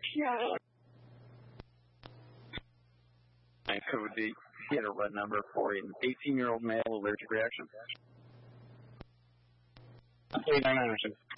And code D, get a red number for an 18-year-old male allergic reaction. 8996.